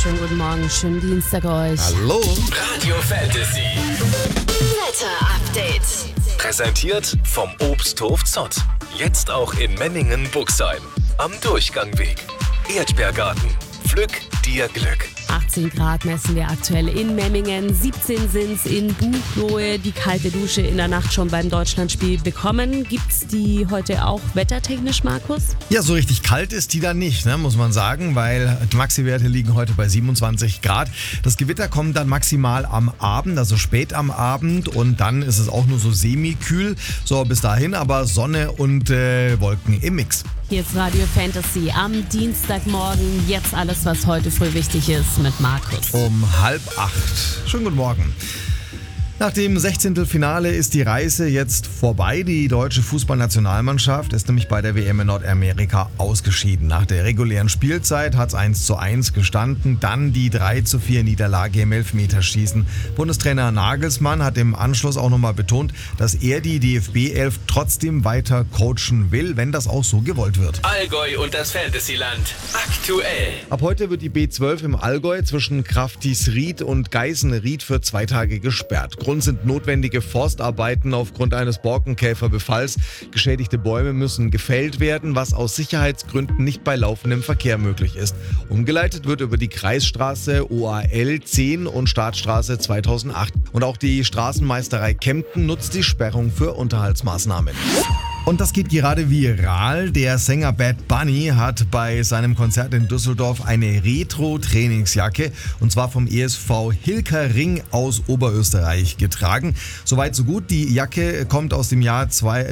Schönen guten Morgen, schönen Dienstag euch. Hallo. Radio Fantasy. Wetter Update. Präsentiert vom Obsthof Zott. Jetzt auch in Memmingen-Buxheim. Am Durchgangweg. Erdbeergarten. Pflück dir Glück. 18 Grad messen wir aktuell in Memmingen, 17 sind's in Buchloe. Die kalte Dusche in der Nacht schon beim Deutschlandspiel bekommen. Gibt's die heute auch wettertechnisch, Markus? Ja, so richtig kalt ist die dann nicht, muss man sagen, weil die Maxi-Werte liegen heute bei 27 Grad. Das Gewitter kommt dann maximal am Abend, also spät am Abend, und dann ist es auch nur so semi-kühl. So, bis dahin aber Sonne und Wolken im Mix. Hier ist Radio Fantasy am Dienstagmorgen. Jetzt alles, was heute früh wichtig ist, mit Markus. Um 7:30. Schönen guten Morgen. Nach dem 16. Finale ist die Reise jetzt vorbei. Die deutsche Fußballnationalmannschaft ist nämlich bei der WM in Nordamerika ausgeschieden. Nach der regulären Spielzeit hat es 1:1 gestanden, dann die 3:4 Niederlage im Elfmeterschießen. Bundestrainer Nagelsmann hat im Anschluss auch nochmal betont, dass er die DFB-11 trotzdem weiter coachen will, wenn das auch so gewollt wird. Allgäu und das Fantasyland. Aktuell. Ab heute wird die B12 im Allgäu zwischen Kraftisried und Geisenried für 2 Tage gesperrt. Grund sind notwendige Forstarbeiten aufgrund eines Borkenkäferbefalls. Geschädigte Bäume müssen gefällt werden, was aus Sicherheitsgründen nicht bei laufendem Verkehr möglich ist. Umgeleitet wird über die Kreisstraße OAL 10 und Staatsstraße 2008. Und auch die Straßenmeisterei Kempten nutzt die Sperrung für Unterhaltsmaßnahmen. Und das geht gerade viral. Der Sänger Bad Bunny hat bei seinem Konzert in Düsseldorf eine Retro-Trainingsjacke, und zwar vom ESV Hilkering aus Oberösterreich getragen. Soweit so gut. Die Jacke kommt aus dem Jahr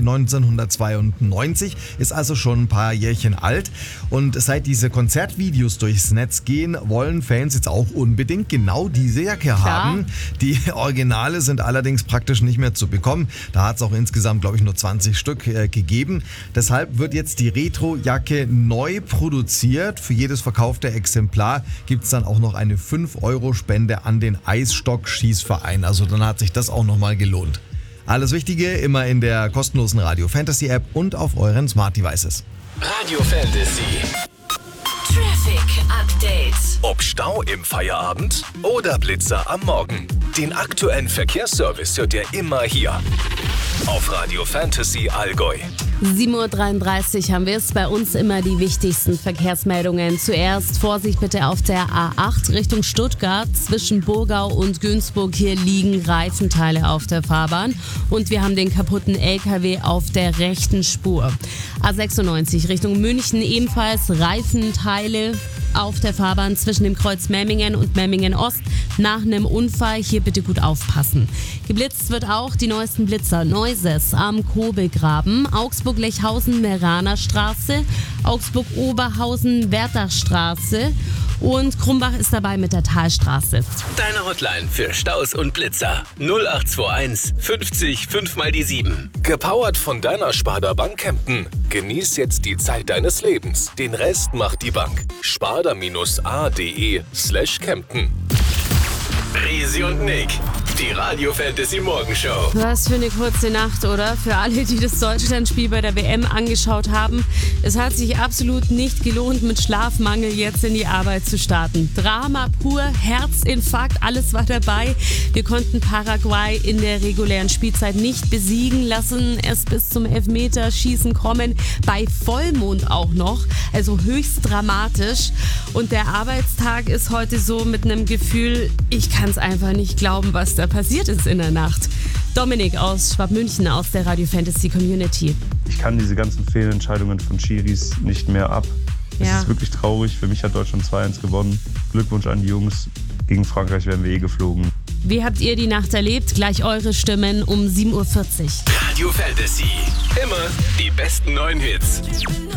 1992, ist also schon ein paar Jährchen alt. Und seit diese Konzertvideos durchs Netz gehen, wollen Fans jetzt auch unbedingt genau diese Jacke haben. Die Originale sind allerdings praktisch nicht mehr zu bekommen. Da hat es auch insgesamt, glaube ich, nur 20 Stück gegeben. Deshalb wird jetzt die Retro-Jacke neu produziert. Für jedes verkaufte Exemplar gibt es dann auch noch eine 5-Euro-Spende an den Eisstock-Schießverein. Also dann hat sich das auch nochmal gelohnt. Alles Wichtige immer in der kostenlosen Radio Fantasy App und auf euren Smart Devices. Radio Fantasy. Traffic Update. Ob Stau im Feierabend oder Blitzer am Morgen. Den aktuellen Verkehrsservice hört ihr immer hier. Auf Radio Fantasy Allgäu. 7:33 Uhr haben wir es. Bei uns immer die wichtigsten Verkehrsmeldungen. Zuerst Vorsicht bitte auf der A8 Richtung Stuttgart. Zwischen Burgau und Günzburg hier liegen Reifenteile auf der Fahrbahn. Und wir haben den kaputten LKW auf der rechten Spur. A96 Richtung München ebenfalls Reifenteile auf der Fahrbahn zwischen dem Kreuz Memmingen und Memmingen Ost nach einem Unfall. Hier bitte gut aufpassen. Geblitzt wird auch die neuesten Blitzer. Neuses am Kobelgraben, Augsburg-Lechhausen, Meraner Straße, Augsburg-Oberhausen, und Krumbach ist dabei mit der Talstraße. Deine Hotline für Staus und Blitzer. 0821 50 5 mal die 7. Gepowert von deiner Sparda Bank Kempten. Genieß jetzt die Zeit deines Lebens. Den Rest macht die Bank. sparda-a.de/Kempten. Risi und Nick. Die Radio Fantasy Morgenshow. Was für eine kurze Nacht, oder? Für alle, die das Deutschlandspiel bei der WM angeschaut haben. Es hat sich absolut nicht gelohnt, mit Schlafmangel jetzt in die Arbeit zu starten. Drama pur, Herzinfarkt, alles war dabei. Wir konnten Paraguay in der regulären Spielzeit nicht besiegen, lassen es bis zum Elfmeterschießen kommen. Bei Vollmond auch noch. Also höchst dramatisch. Und der Arbeitstag ist heute so mit einem Gefühl, ich kann es einfach nicht glauben, was da passiert ist in der Nacht. Dominik aus Schwabmünchen aus der Radio Fantasy Community. Ich kann diese ganzen Fehlentscheidungen von Schiris nicht mehr ab. Es ist wirklich traurig. Für mich hat Deutschland 2-1 gewonnen. Glückwunsch an die Jungs. Gegen Frankreich wären wir geflogen. Wie habt ihr die Nacht erlebt? Gleich eure Stimmen um 7:40 Uhr. Radio Fantasy. Immer die besten neuen Hits.